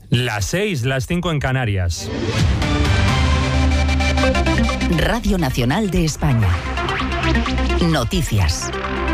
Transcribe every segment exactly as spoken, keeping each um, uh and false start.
Las seis, las cinco en Canarias. Radio Nacional de España. Noticias.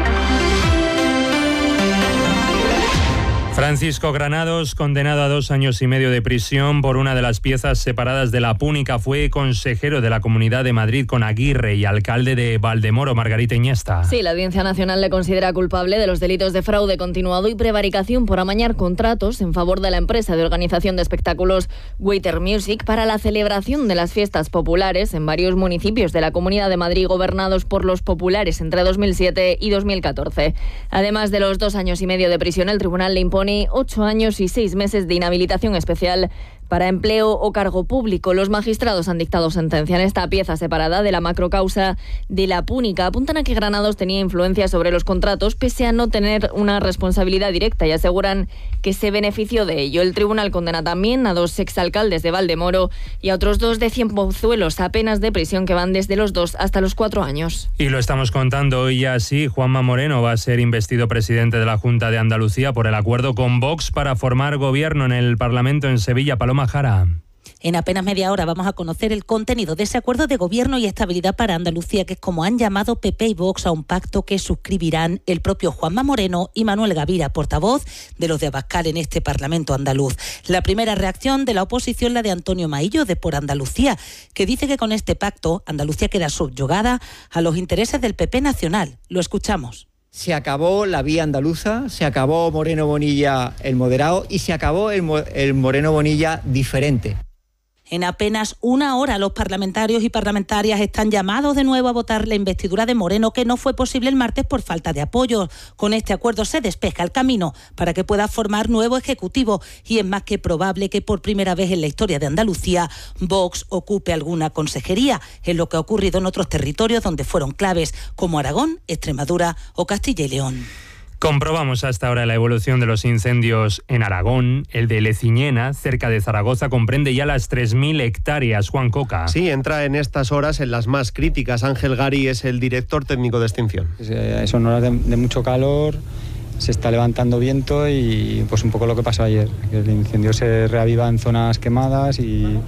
Francisco Granados, condenado a dos años y medio de prisión por una de las piezas separadas de la Púnica, fue consejero de la Comunidad de Madrid con Aguirre y alcalde de Valdemoro, Margarita Iniesta. Sí, la Audiencia Nacional le considera culpable de los delitos de fraude continuado y prevaricación por amañar contratos en favor de la empresa de organización de espectáculos Waiter Music para la celebración de las fiestas populares en varios municipios de la Comunidad de Madrid gobernados por los populares entre dos mil siete y dos mil catorce. Además de los dos años y medio de prisión, el tribunal le impone ocho años y seis meses de inhabilitación especial para empleo o cargo público. Los magistrados han dictado sentencia en esta pieza separada de la macrocausa de la Púnica. Apuntan a que Granados tenía influencia sobre los contratos pese a no tener una responsabilidad directa y aseguran que se benefició de ello. El tribunal condena también a dos exalcaldes de Valdemoro y a otros dos de Cienpozuelos a penas de prisión que van desde los dos hasta los cuatro años. Y lo estamos contando hoy así. Juanma Moreno va a ser investido presidente de la Junta de Andalucía por el acuerdo con Vox para formar gobierno en el Parlamento en Sevilla. Paloma Jara. En apenas media hora vamos a conocer el contenido de ese acuerdo de gobierno y estabilidad para Andalucía, que es como han llamado P P y Vox a un pacto que suscribirán el propio Juanma Moreno y Manuel Gavira, portavoz de los de Abascal en este Parlamento andaluz. La primera reacción de la oposición, la de Antonio Maillo, de Por Andalucía, que dice que con este pacto Andalucía queda subyugada a los intereses del P P nacional. Lo escuchamos. Se acabó la vía andaluza, se acabó Moreno Bonilla el moderado y se acabó el, el Moreno Bonilla diferente. En apenas una hora los parlamentarios y parlamentarias están llamados de nuevo a votar la investidura de Moreno, que no fue posible el martes por falta de apoyo. Con este acuerdo se despeja el camino para que pueda formar nuevo ejecutivo y es más que probable que por primera vez en la historia de Andalucía Vox ocupe alguna consejería, en lo que ha ocurrido en otros territorios donde fueron claves como Aragón, Extremadura o Castilla y León. Comprobamos hasta ahora la evolución de los incendios en Aragón. El de Leciñena, cerca de Zaragoza, comprende ya las tres mil hectáreas. Juan Coca. Sí, entra en estas horas en las más críticas. Ángel Gari es el director técnico de extinción. Son horas de, de mucho calor, se está levantando viento y pues un poco lo que pasó ayer. Que el incendio se reaviva en zonas quemadas y,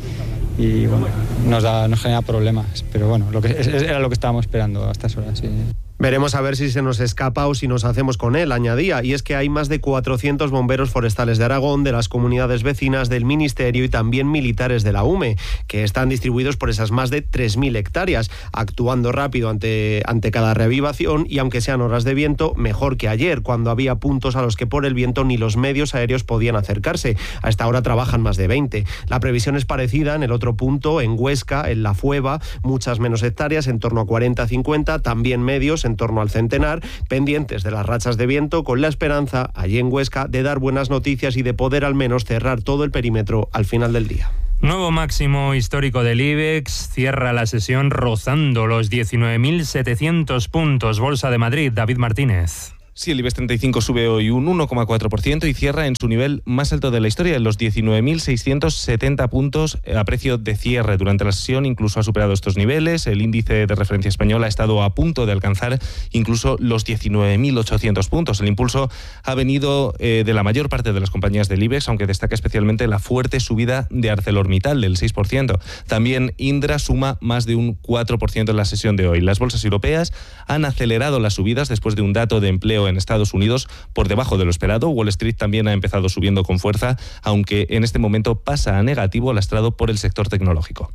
y bueno, nos, da, nos genera problemas. Pero bueno, lo que, era lo que estábamos esperando a estas horas, sí. Veremos a ver si se nos escapa o si nos hacemos con él, añadía. Y es que hay más de cuatrocientos bomberos forestales de Aragón, de las comunidades vecinas, del Ministerio y también militares de la U M E, que están distribuidos por esas más de tres mil hectáreas, actuando rápido ante, ante cada reavivación y aunque sean horas de viento, mejor que ayer, cuando había puntos a los que por el viento ni los medios aéreos podían acercarse. A esta hora trabajan más de veinte. La previsión es parecida en el otro punto, en Huesca, en La Fueva, muchas menos hectáreas, en torno a cuarenta a cincuenta, también medios, en torno al centenar, pendientes de las rachas de viento, con la esperanza, allí en Huesca, de dar buenas noticias y de poder al menos cerrar todo el perímetro al final del día. Nuevo máximo histórico del IBEX, cierra la sesión rozando los diecinueve mil setecientos puntos. Bolsa de Madrid, David Martínez. Sí, el IBEX treinta y cinco sube hoy un uno coma cuatro por ciento y cierra en su nivel más alto de la historia, en los diecinueve mil seiscientos setenta puntos a precio de cierre. Durante la sesión incluso ha superado estos niveles. El índice de referencia español ha estado a punto de alcanzar incluso los diecinueve mil ochocientos puntos. El impulso ha venido eh, de la mayor parte de las compañías del IBEX, aunque destaca especialmente la fuerte subida de ArcelorMittal del seis por ciento. También Indra suma más de un cuatro por ciento en la sesión de hoy. Las bolsas europeas han acelerado las subidas después de un dato de empleo en Estados Unidos por debajo de lo esperado. Wall Street también ha empezado subiendo con fuerza, aunque en este momento pasa a negativo, lastrado por el sector tecnológico.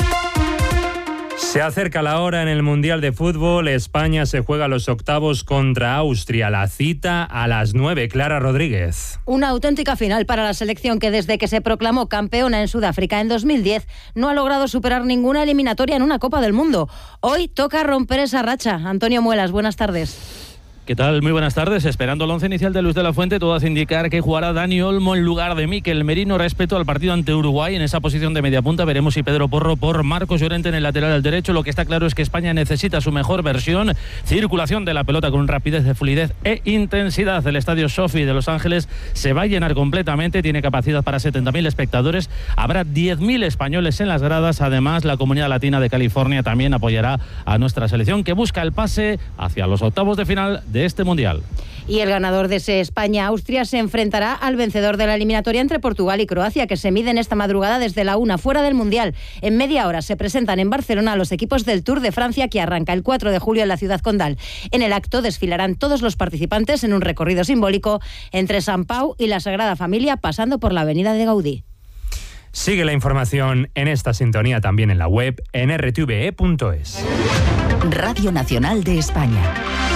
Se acerca la hora en el Mundial de Fútbol. España se juega los octavos contra Austria. La cita a las nueve. Clara Rodríguez. Una auténtica final para la selección que desde que se proclamó campeona en Sudáfrica en dos mil diez no ha logrado superar ninguna eliminatoria en una Copa del Mundo. Hoy toca romper esa racha. Antonio Muelas, buenas tardes. ¿Qué tal? Muy buenas tardes. Esperando el once inicial de Luis de la Fuente, todo hace indicar que jugará Dani Olmo en lugar de Mikel Merino respecto al partido ante Uruguay. En esa posición de media punta veremos si Pedro Porro por Marcos Llorente en el lateral del derecho. Lo que está claro es que España necesita su mejor versión. Circulación de la pelota con rapidez, de fluidez e intensidad. El estadio Sophie de Los Ángeles se va a llenar completamente. Tiene capacidad para setenta mil espectadores. Habrá diez mil españoles en las gradas. Además, la Comunidad Latina de California también apoyará a nuestra selección, que busca el pase hacia los octavos de final de este Mundial. Y el ganador de ese España-Austria se enfrentará al vencedor de la eliminatoria entre Portugal y Croacia, que se miden esta madrugada desde la una fuera del Mundial. En media hora se presentan en Barcelona los equipos del Tour de Francia, que arranca el cuatro de julio en la ciudad condal. En el acto desfilarán todos los participantes en un recorrido simbólico entre Sant Pau y la Sagrada Familia, pasando por la avenida de Gaudí. Sigue la información en esta sintonía también en la web en r t v e punto es. Radio Nacional de España.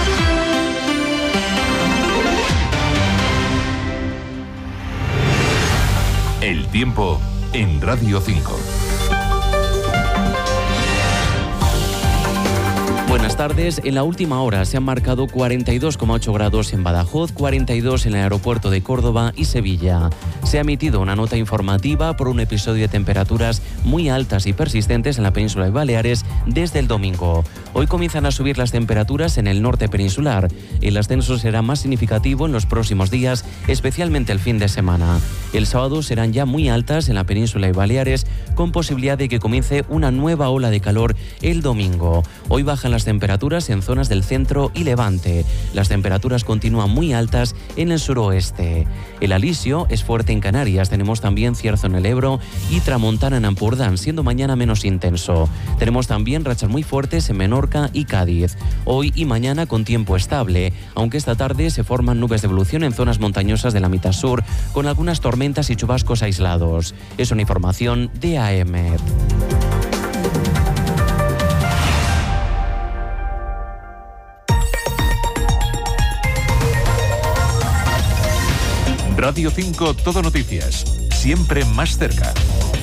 El tiempo en Radio cinco. Buenas tardes. En la última hora se han marcado cuarenta y dos coma ocho grados en Badajoz, cuarenta y dos en el aeropuerto de Córdoba y Sevilla. Se ha emitido una nota informativa por un episodio de temperaturas muy altas y persistentes en la península de Baleares desde el domingo. Hoy comienzan a subir las temperaturas en el norte peninsular. El ascenso será más significativo en los próximos días, especialmente el fin de semana. El sábado serán ya muy altas en la península de Baleares, con posibilidad de que comience una nueva ola de calor el domingo. Hoy bajan las temperaturas en zonas del centro y levante. Las temperaturas continúan muy altas en el suroeste. El alisio es fuerte en Canarias. Tenemos también cierzo en el Ebro y tramontana en Ampurdán, siendo mañana menos intenso. Tenemos también rachas muy fuertes en Menorca y Cádiz. Hoy y mañana con tiempo estable, aunque esta tarde se forman nubes de evolución en zonas montañosas de la mitad sur, con algunas tormentas y chubascos aislados. Es una información de A E M E T. Radio cinco Todo Noticias, siempre más cerca.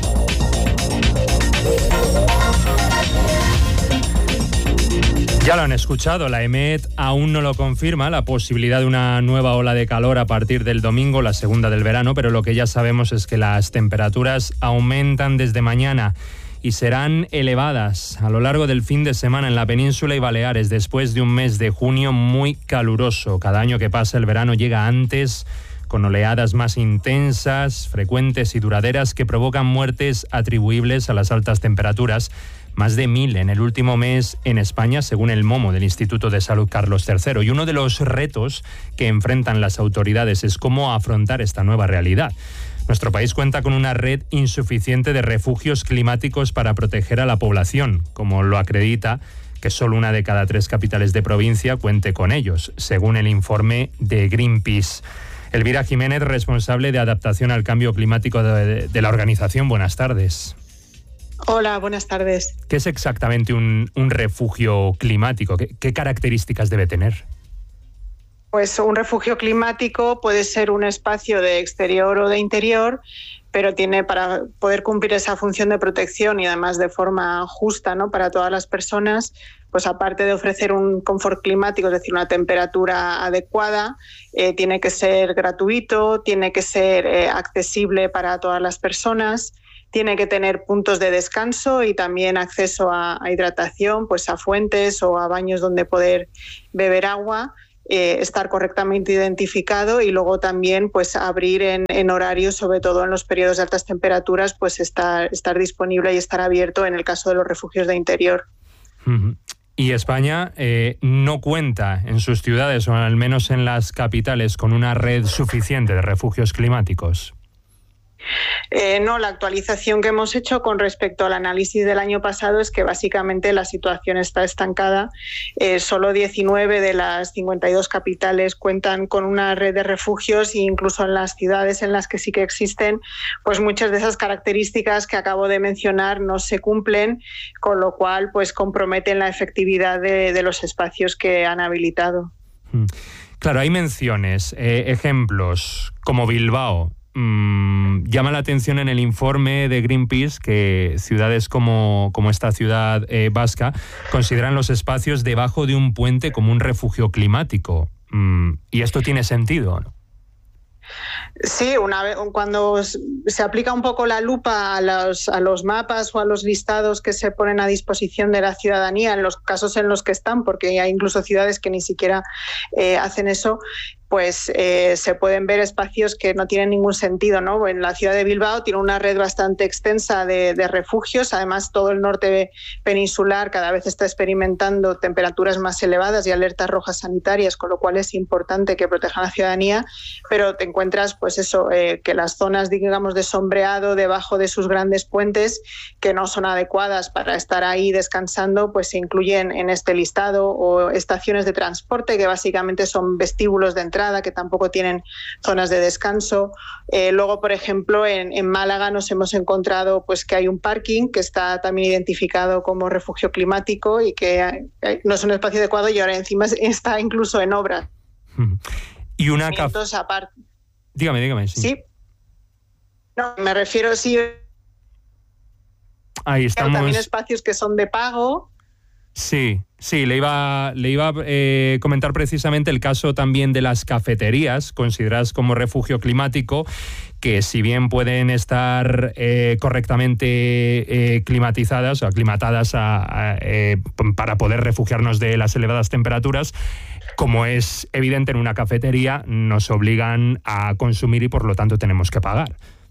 Ya lo han escuchado, la E M E T aún no lo confirma, la posibilidad de una nueva ola de calor a partir del domingo, la segunda del verano, pero lo que ya sabemos es que las temperaturas aumentan desde mañana y serán elevadas a lo largo del fin de semana en la península y Baleares, después de un mes de junio muy caluroso. Cada año que pasa el verano llega antes, con oleadas más intensas, frecuentes y duraderas que provocan muertes atribuibles a las altas temperaturas. Más de mil en el último mes en España, según el MOMO del Instituto de Salud Carlos tercero. Y uno de los retos que enfrentan las autoridades es cómo afrontar esta nueva realidad. Nuestro país cuenta con una red insuficiente de refugios climáticos para proteger a la población, como lo acredita que solo una de cada tres capitales de provincia cuente con ellos, según el informe de Greenpeace. Elvira Jiménez, responsable de adaptación al cambio climático de, de la organización. Buenas tardes. Hola, buenas tardes. ¿Qué es exactamente un, un refugio climático? ¿Qué, qué características debe tener? Pues un refugio climático puede ser un espacio de exterior o de interior, pero tiene, para poder cumplir esa función de protección y además de forma justa, ¿no?, para todas las personas, pues aparte de ofrecer un confort climático, es decir, una temperatura adecuada, eh, tiene que ser gratuito, tiene que ser eh, accesible para todas las personas, tiene que tener puntos de descanso y también acceso a, a hidratación, pues a fuentes o a baños donde poder beber agua. Eh, estar correctamente identificado y luego también pues abrir en, en horarios, sobre todo en los periodos de altas temperaturas, pues estar, estar disponible y estar abierto en el caso de los refugios de interior. Uh-huh. Y España eh, no cuenta en sus ciudades, o al menos en las capitales, con una red suficiente de refugios climáticos. Eh, no, la actualización que hemos hecho con respecto al análisis del año pasado es que básicamente la situación está estancada. Eh, solo diecinueve de las cincuenta y dos capitales cuentan con una red de refugios e incluso en las ciudades en las que sí que existen, pues muchas de esas características que acabo de mencionar no se cumplen, con lo cual pues comprometen la efectividad de, de los espacios que han habilitado. Claro, hay menciones, eh, ejemplos como Bilbao. Mm, llama la atención en el informe de Greenpeace que ciudades como, como esta ciudad eh, vasca consideran los espacios debajo de un puente como un refugio climático. Mm, ¿y esto tiene sentido, no? Sí, una vez, cuando se aplica un poco la lupa a los, a los mapas o a los listados que se ponen a disposición de la ciudadanía, en los casos en los que están, porque hay incluso ciudades que ni siquiera eh, hacen eso, pues eh, se pueden ver espacios que no tienen ningún sentido, ¿no? En la ciudad de Bilbao tiene una red bastante extensa de, de refugios, además todo el norte peninsular cada vez está experimentando temperaturas más elevadas y alertas rojas sanitarias, con lo cual es importante que protejan a la ciudadanía, pero te encuentras pues eso, eh, que las zonas, digamos, de sombreado debajo de sus grandes puentes, que no son adecuadas para estar ahí descansando, pues se incluyen en este listado, o estaciones de transporte que básicamente son vestíbulos de entrada que tampoco tienen zonas de descanso. Eh, luego, por ejemplo, en, en Málaga nos hemos encontrado pues que hay un parking que está también identificado como refugio climático y que eh, no es un espacio adecuado y ahora encima está incluso en obra. Y una caf... aparte. Dígame, dígame. Sí. ¿Sí? No, me refiero sí. Ahí estamos. También espacios que son de pago. Sí, sí, le iba, le iba a eh, comentar precisamente el caso también de las cafeterías, consideradas como refugio climático, que si bien pueden estar eh, correctamente eh, climatizadas o aclimatadas a, a, eh, para poder refugiarnos de las elevadas temperaturas, como es evidente en una cafetería, nos obligan a consumir y por lo tanto tenemos que pagar.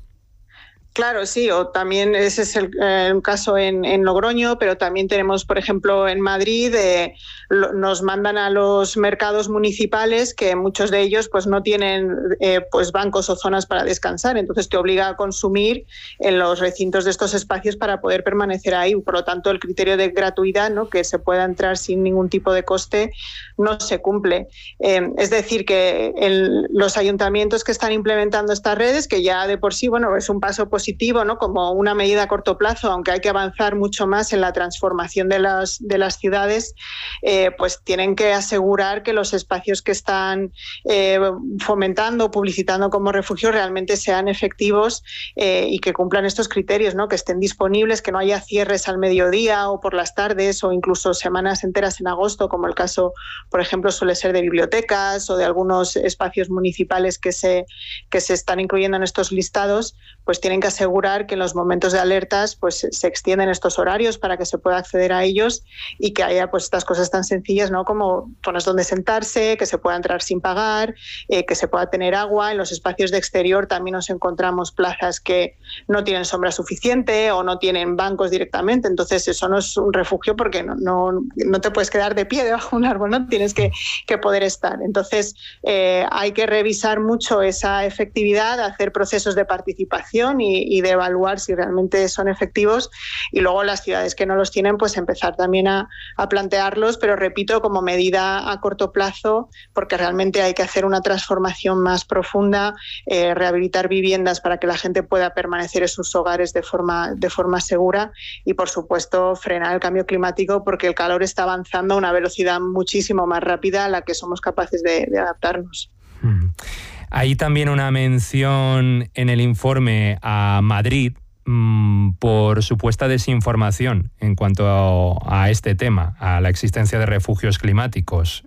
Claro, sí, o también ese es el, eh, un caso en, en Logroño, pero también tenemos, por ejemplo, en Madrid, eh, lo, nos mandan a los mercados municipales, que muchos de ellos pues no tienen eh, pues bancos o zonas para descansar, entonces te obliga a consumir en los recintos de estos espacios para poder permanecer ahí. Por lo tanto, el criterio de gratuidad, ¿no?, que se pueda entrar sin ningún tipo de coste, no se cumple. Eh, es decir, que el, los ayuntamientos que están implementando estas redes, que ya de por sí, bueno, es un paso positivo, positivo, ¿no?, como una medida a corto plazo, aunque hay que avanzar mucho más en la transformación de las, de las ciudades, eh, pues tienen que asegurar que los espacios que están eh, fomentando, publicitando como refugio realmente sean efectivos eh, y que cumplan estos criterios, ¿no?, que estén disponibles, que no haya cierres al mediodía o por las tardes o incluso semanas enteras en agosto, como el caso, por ejemplo, suele ser de bibliotecas o de algunos espacios municipales que se, que se están incluyendo en estos listados, pues tienen que asegurar que en los momentos de alertas pues se extienden estos horarios para que se pueda acceder a ellos y que haya pues estas cosas tan sencillas, ¿no?, como zonas donde sentarse, que se pueda entrar sin pagar, eh, que se pueda tener agua. En los espacios de exterior también nos encontramos plazas que no tienen sombra suficiente o no tienen bancos directamente, entonces eso no es un refugio porque no, no, no te puedes quedar de pie debajo de un árbol, ¿no?, tienes que, que poder estar. Entonces eh, hay que revisar mucho esa efectividad, hacer procesos de participación y, y de evaluar si realmente son efectivos, y luego las ciudades que no los tienen pues empezar también a, a plantearlos, pero repito, como medida a corto plazo, porque realmente hay que hacer una transformación más profunda, eh, rehabilitar viviendas para que la gente pueda permanecer en sus hogares de forma, de forma segura y por supuesto frenar el cambio climático, porque el calor está avanzando a una velocidad muchísimo más rápida a la que somos capaces de, de adaptarnos. Mm. Hay también una mención en el informe a Madrid mmm, por supuesta desinformación en cuanto a, a este tema, a la existencia de refugios climáticos.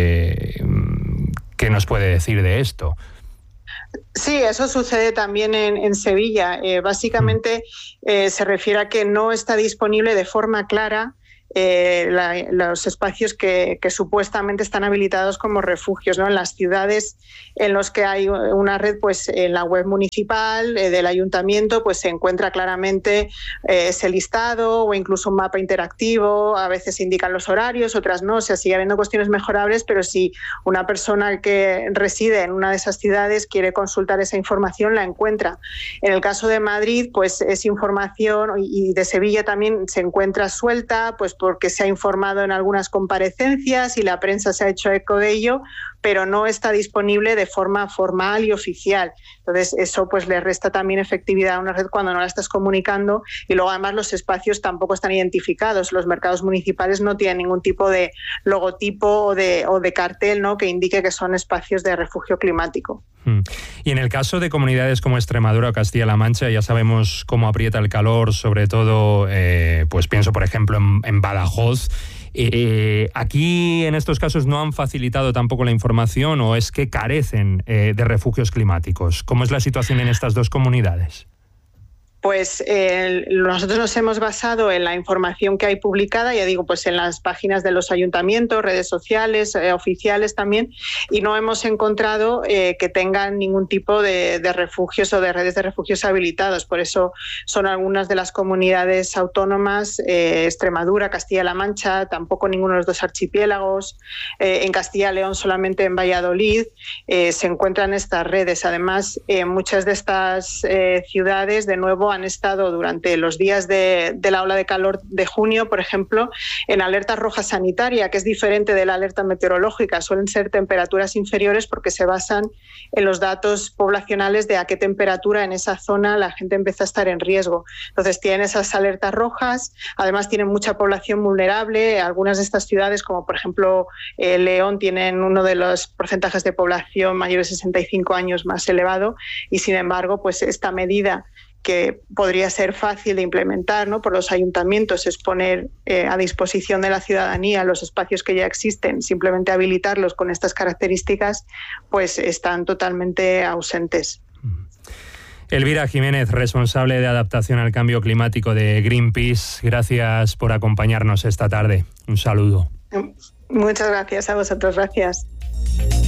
Eh, ¿Qué nos puede decir de esto? Sí, eso sucede también en, en Sevilla. Eh, básicamente eh, se refiere a que no está disponible de forma clara Eh, la, los espacios que, que supuestamente están habilitados como refugios, ¿no? En las ciudades en los que hay una red, pues en la web municipal eh, del ayuntamiento pues se encuentra claramente eh, ese listado o incluso un mapa interactivo. A veces indican los horarios, otras no, o sea, sigue habiendo cuestiones mejorables, pero si una persona que reside en una de esas ciudades quiere consultar esa información, la encuentra. En el caso de Madrid, pues es información, y de Sevilla también se encuentra suelta, pues porque se ha informado en algunas comparecencias y la prensa se ha hecho eco de ello, pero no está disponible de forma formal y oficial. Entonces eso pues le resta también efectividad a una red cuando no la estás comunicando, y luego además los espacios tampoco están identificados. Los mercados municipales no tienen ningún tipo de logotipo o de, o de cartel, ¿no?, que indique que son espacios de refugio climático. Y en el caso de comunidades como Extremadura o Castilla-La Mancha, ya sabemos cómo aprieta el calor, sobre todo, eh, pues pienso por ejemplo en, en Badajoz, Eh, ¿Aquí en estos casos no han facilitado tampoco la información o es que carecen eh, de refugios climáticos? ¿Cómo es la situación en estas dos comunidades? Pues eh, nosotros nos hemos basado en la información que hay publicada, ya digo, pues en las páginas de los ayuntamientos, redes sociales, eh, oficiales también, y no hemos encontrado eh, que tengan ningún tipo de, de refugios o de redes de refugios habilitados. Por eso son algunas de las comunidades autónomas, eh, Extremadura, Castilla-La Mancha, tampoco ninguno de los dos archipiélagos, eh, en Castilla-León solamente en Valladolid eh, se encuentran estas redes. Además, eh, muchas de estas eh, ciudades, de nuevo, han estado durante los días de, de la ola de calor de junio, por ejemplo, en alerta roja sanitaria, que es diferente de la alerta meteorológica. Suelen ser temperaturas inferiores porque se basan en los datos poblacionales de a qué temperatura en esa zona la gente empieza a estar en riesgo. Entonces tienen esas alertas rojas, además tienen mucha población vulnerable. Algunas de estas ciudades, como por ejemplo eh, León, tienen uno de los porcentajes de población mayor de sesenta y cinco años más elevado y, sin embargo, pues esta medida que podría ser fácil de implementar, ¿no?, por los ayuntamientos, es poner eh, a disposición de la ciudadanía los espacios que ya existen, simplemente habilitarlos con estas características, pues están totalmente ausentes. Elvira Jiménez, responsable de adaptación al cambio climático de Greenpeace, gracias por acompañarnos esta tarde. Un saludo. Muchas gracias a vosotros, gracias.